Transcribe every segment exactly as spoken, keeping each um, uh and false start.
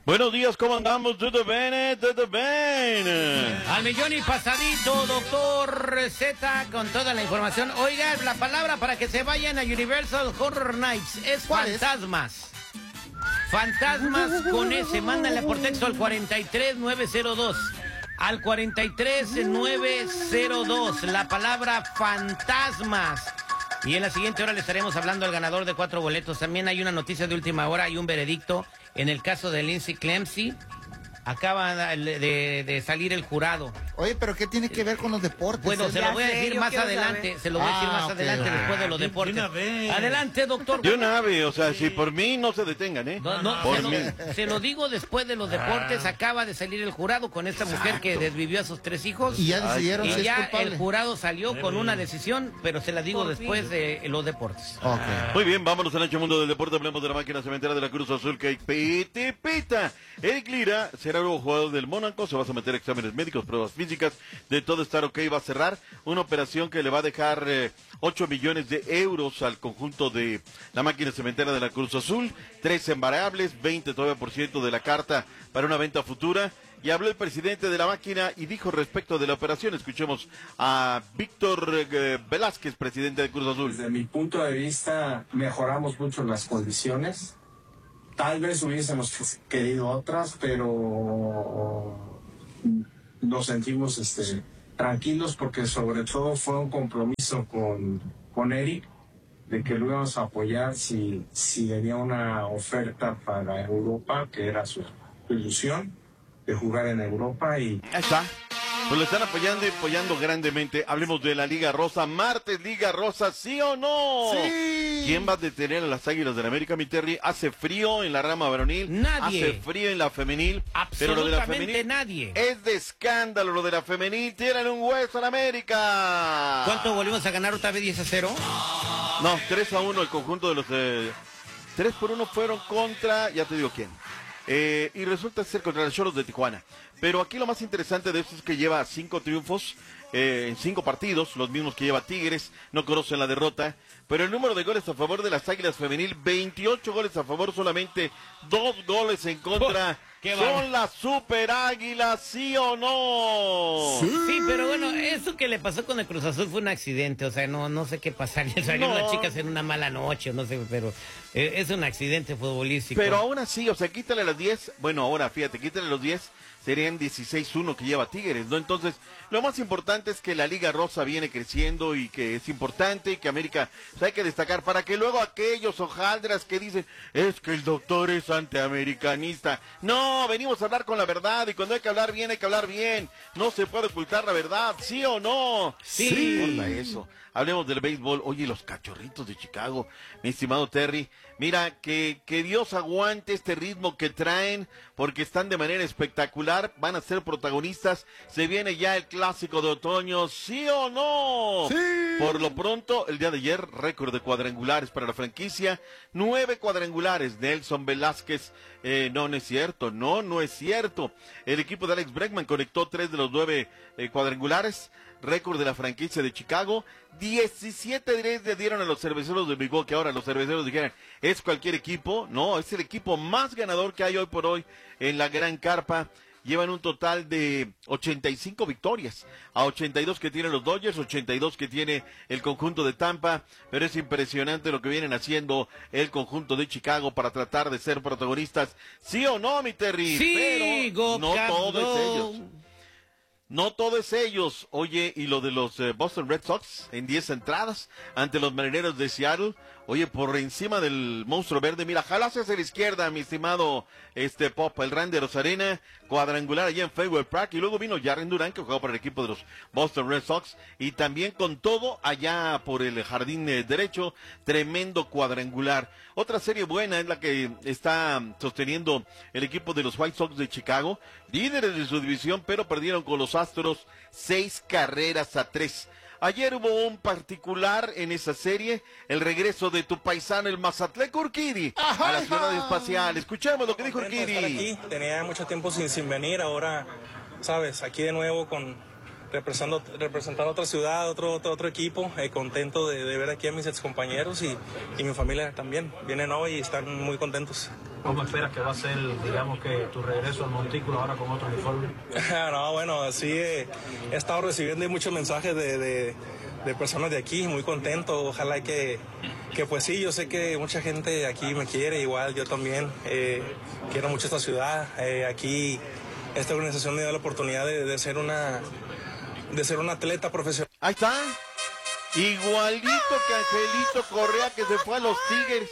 Buenos días, ¿cómo andamos? ¿Todo bien? ¿Todo bien? Al millón y pasadito, doctor Z, con toda la información. Oiga, la palabra para que se vayan a Universal Horror Nights es fantasmas. Es? Fantasmas con S, mándale por texto al cuarenta y tres nueve cero dos. Al cuarenta y tres nueve cero dos, la palabra fantasmas. Y en la siguiente hora le estaremos hablando al ganador de cuatro boletos. También hay una noticia de última hora, hay un veredicto en el caso de Lindsay Clemsey. Acaba de, de, de salir el jurado. Oye, pero ¿qué tiene que ver con los deportes? Bueno, se lo voy a decir más adelante. Saber. Se lo voy a decir ah, más okay. adelante, después de los deportes. De adelante, doctor. De una ave, o sea, sí. Si por mí no se detengan, ¿eh? No, no, por se, mí. Lo, se lo digo después de los deportes. Acaba de salir el jurado con esta Exacto. mujer que desvivió a sus tres hijos. Y ya decidieron Y si ya es culpable. El jurado salió con una decisión, pero se la digo por después fin. de los deportes. Okay. Muy bien, vámonos al ancho mundo del deporte. Hablemos de la máquina cementera de la Cruz Azul que piti pita. Eric Lira será nuevo jugador del Mónaco, se va a someter a exámenes médicos, pruebas físicas, de todo estar ok, va a cerrar una operación que le va a dejar eh, ocho millones de euros al conjunto de la máquina cementera de la Cruz Azul, tres variables, veinte todavía por ciento de la carta para una venta futura. Y habló el presidente de la máquina y dijo respecto de la operación. Escuchemos a Víctor eh, Velázquez, presidente de Cruz Azul. Desde mi punto de vista, mejoramos mucho las condiciones. Tal vez hubiésemos querido otras, pero nos sentimos este, tranquilos porque sobre todo fue un compromiso con, con Eric de que lo íbamos a apoyar si, si venía una oferta para Europa, que era su ilusión de jugar en Europa. Y ahí está. Pues lo están apoyando y apoyando grandemente. Hablemos de la Liga Rosa. Martes, Liga Rosa, ¿sí o no? Sí. ¿Quién va a detener a las Águilas del América, mi Terry? Hace frío en la rama varonil. Nadie. Hace frío en la femenil. Absolutamente pero lo de la femenil nadie. Es de escándalo lo de la femenil. Tienen un hueso en América. ¿Cuánto volvimos a ganar otra vez? ¿diez a cero? No, tres a uno el conjunto de los... Eh, tres por uno fueron contra... Ya te digo quién. Eh, y resulta ser contra los Cholos de Tijuana. Pero aquí lo más interesante de esto es que lleva cinco triunfos eh, en cinco partidos, los mismos que lleva Tigres, no conocen la derrota. Pero el número de goles a favor de las Águilas Femenil, veintiocho goles a favor, solamente dos goles en contra. Oh, ¿son las Super Águilas, sí o no? Sí. sí, pero bueno, eso que le pasó con el Cruz Azul fue un accidente, o sea, no no sé qué pasaría, salieron no. las chicas en una mala noche, no sé, pero eh, es un accidente futbolístico. Pero aún así, o sea, quítale las diez, bueno, ahora fíjate, quítale los diez, serían dieciséis uno que lleva Tigres, ¿no? Entonces, lo más importante es que la Liga Rosa viene creciendo y que es importante y que América, pues hay que destacar para que luego aquellos hojaldras que dicen, es que el doctor es antiamericanista. No, venimos a hablar con la verdad y cuando hay que hablar bien, hay que hablar bien. No se puede ocultar la verdad, ¿sí o no? Sí. No importa eso. Hablemos del béisbol. Oye, los Cachorritos de Chicago, mi estimado Terry. Mira, que, que Dios aguante este ritmo que traen, porque están de manera espectacular, van a ser protagonistas. Se viene ya el clásico de otoño, ¿sí o no? Sí. Por lo pronto, el día de ayer, récord de cuadrangulares para la franquicia. Nueve cuadrangulares. Nelson Velázquez, eh, no, no es cierto, no, no es cierto. El equipo de Alex Bregman conectó tres de los nueve eh, cuadrangulares. Récord de la franquicia de Chicago. diecisiete le dieron a los cerveceros de Milwaukee. Ahora los cerveceros dijeron, ¿es cualquier equipo? No, es el equipo más ganador que hay hoy por hoy en la Gran Carpa. Llevan un total de ochenta y cinco victorias, a ochenta y dos que tienen los Dodgers, ochenta y dos que tiene el conjunto de Tampa, pero es impresionante lo que vienen haciendo el conjunto de Chicago para tratar de ser protagonistas. ¿Sí o no, mi Terry? Sí, pero no todo es ellos. No todo es ellos. Oye, y lo de los eh, Boston Red Sox en diez entradas ante los Marineros de Seattle. Oye, por encima del monstruo verde, mira, jalas hacia la izquierda, mi estimado este Pop, el Randy Rosarena, cuadrangular allá en Fenway Park, y luego vino Jarren Duran, que jugaba para el equipo de los Boston Red Sox, y también con todo allá por el jardín eh, derecho, tremendo cuadrangular. Otra serie buena es la que está sosteniendo el equipo de los White Sox de Chicago, líderes de su división, pero perdieron con los Astros seis carreras a tres. Ayer hubo un particular en esa serie, el regreso de tu paisano, el Mazatleco Urquidy, a la ciudad espacial. Escuchemos lo que dijo Urquidy. Aquí. Tenía mucho tiempo sin, sin venir, ahora, sabes, aquí de nuevo con representando, representando otra ciudad, otro, otro, otro equipo, eh, contento de, de ver aquí a mis excompañeros y, y mi familia también. Vienen hoy y están muy contentos. ¿Cómo esperas que va a ser, digamos, que tu regreso al montículo ahora con otro uniforme? No, bueno, sí, eh, he estado recibiendo muchos mensajes de, de, de personas de aquí, muy contento. Ojalá que, que pues sí, yo sé que mucha gente aquí me quiere, igual yo también. Eh, quiero mucho esta ciudad. Eh, aquí esta organización me dio la oportunidad de, de ser una de ser un atleta profesional. Ahí está. Igualito que Angelito Correa, que se fue a los Tigres.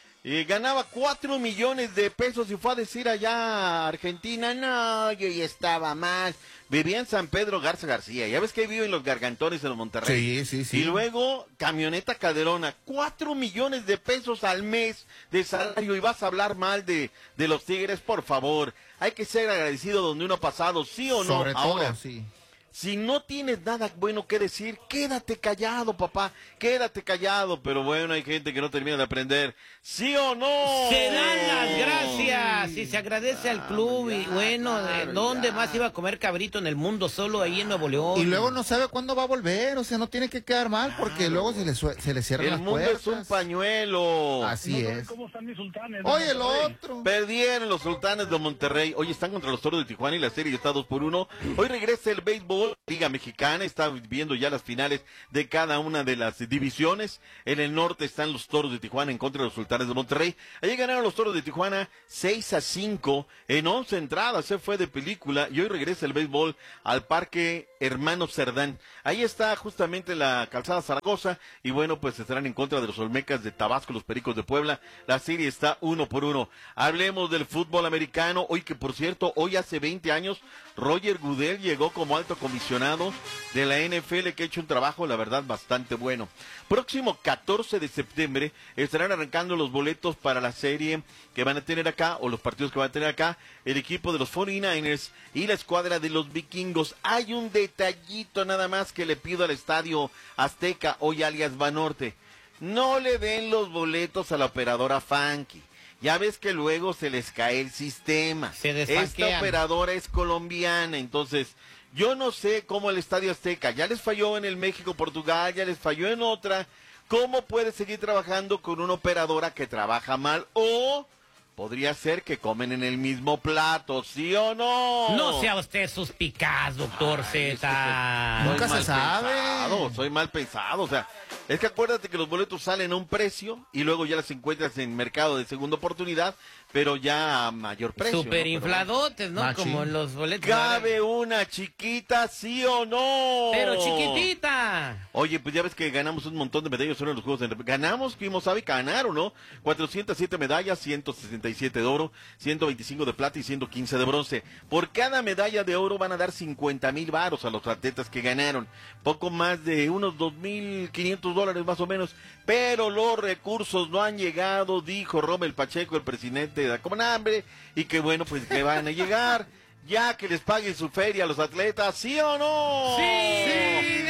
Y ganaba cuatro millones de pesos y fue a decir allá a Argentina, no, yo ya estaba más. Vivía en San Pedro Garza García, ya ves que viven los Gargantones en Monterrey. Sí, sí, sí. Y luego, camioneta Caderona, cuatro millones de pesos al mes de salario y vas a hablar mal de, de los Tigres, por favor. Hay que ser agradecido donde uno ha pasado, ¿sí o no? Sobre todo, Ahora, sí. si no tienes nada bueno que decir, quédate callado, papá, quédate callado. Pero bueno, hay gente que no termina de aprender, ¿sí o no? Se dan las gracias y se agradece al club. Y bueno, ¿de dónde más iba a comer cabrito en el mundo? Solo ahí en Nuevo León. Y luego no sabe cuándo va a volver, o sea, no tiene que quedar mal porque luego se le, sue- se le cierran El las mundo puertas. es un pañuelo. Así es. ¿Cómo están mis sultanes? Oye, el otro. Perdieron los Sultanes de Monterrey. Hoy están contra los Toros de Tijuana y la serie está dos por uno. Hoy regresa el béisbol, Liga Mexicana. Está viendo ya las finales de cada una de las divisiones. En el norte están los Toros de Tijuana en contra de los Sultanes de Monterrey. Allí ganaron los Toros de Tijuana seis a cinco en once entradas. Se fue de película y hoy regresa el béisbol al Parque Hermano Cerdán. Ahí está justamente la calzada Zaragoza y bueno, pues estarán en contra de los Olmecas de Tabasco, los Pericos de Puebla. La serie está uno por uno. Hablemos del fútbol americano. Hoy que por cierto, hoy hace veinte años, Roger Goodell llegó como alto comisionado de la N F L, que ha hecho un trabajo, la verdad, bastante bueno. Próximo catorce de septiembre estarán arrancando los boletos para la serie que van a tener acá, o los partidos que van a tener acá, el equipo de los cuarenta y nueve ers y la escuadra de los vikingos. Hay un detallito nada más que le pido al Estadio Azteca, hoy alias Banorte. No le den los boletos a la operadora Funky. Ya ves que luego se les cae el sistema. Se Esta desfanquean. operadora es colombiana, entonces yo no sé cómo el Estadio Azteca, ya les falló en el México-Portugal, ya les falló en otra. ¿Cómo puede seguir trabajando con una operadora que trabaja mal? O podría ser que comen en el mismo plato, ¿sí o no? No sea usted suspicaz, doctor Ay, Z. Soy Nunca se mal sabe. pensado, soy mal pensado, o sea, es que acuérdate que los boletos salen a un precio y luego ya las encuentras en mercado de segunda oportunidad, pero ya a mayor precio. Super ¿no? infladotes, ¿no? Machín. Como los boletos. ¿Cabe una chiquita, sí o no? Pero chiquitita. Oye, pues ya ves que ganamos un montón de medallas en los Juegos. De... Ganamos, fuimos, ¿sabe? Ganaron, ¿no? cuatrocientas siete medallas, ciento sesenta y siete de oro, ciento veinticinco de plata y ciento quince de bronce. Por cada medalla de oro van a dar cincuenta mil varos a los atletas que ganaron. Poco más de unos dos mil quinientos dólares más o menos. Pero los recursos no han llegado, dijo Rommel Pacheco, el presidente de la Conambre, y que bueno, pues que van a llegar. Ya que les paguen su feria a los atletas, ¿sí o no? ¡Sí!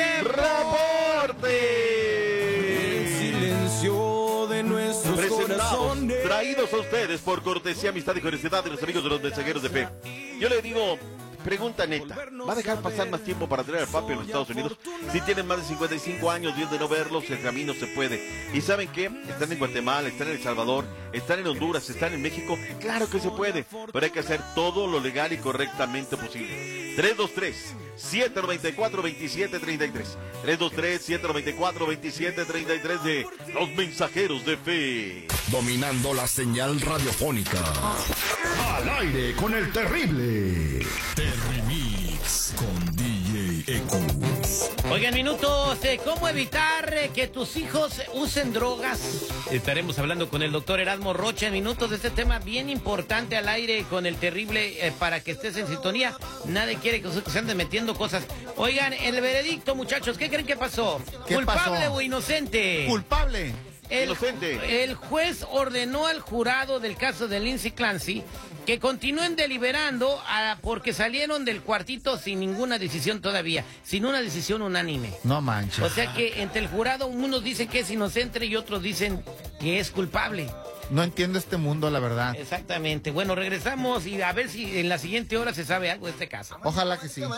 ¡Reporte! El silencio de nuestros Presentados, corazones. traídos a ustedes por cortesía, amistad y generosidad de los amigos de los mensajeros de fe. Yo le digo, pregunta neta, ¿va a dejar pasar más tiempo para traer al papi a los Estados Unidos? Si tienen más de cincuenta y cinco años, diez de no verlos, el camino se puede. ¿Y saben qué? Están en Guatemala, están en El Salvador, están en Honduras, están en México. Claro que se puede, pero hay que hacer todo lo legal y correctamente posible. tres dos tres, siete nueve cuatro, dos siete tres tres. tres dos tres, siete nueve cuatro, dos siete tres tres de los mensajeros de fe. Dominando la señal radiofónica. Al aire con el terrible. Terrimix con D J Eco. Oigan, minutos de cómo evitar eh, que tus hijos usen drogas. Estaremos hablando con el doctor Erasmo Rocha en minutos de este tema bien importante al aire con el terrible eh, para que estés en sintonía. Nadie quiere que se anden metiendo cosas. Oigan, el veredicto, muchachos, ¿qué creen que pasó? ¿Qué ¿Culpable pasó? o inocente? Culpable. El, Inocente. el juez ordenó al jurado del caso de Lindsay Clancy que continúen deliberando a, porque salieron del cuartito sin ninguna decisión todavía, sin una decisión unánime. No manches. O sea que entre el jurado unos dicen que es inocente y otros dicen que es culpable. No entiendo este mundo, la verdad. Exactamente. Bueno, regresamos y a ver si en la siguiente hora se sabe algo de este caso. Ojalá que sí.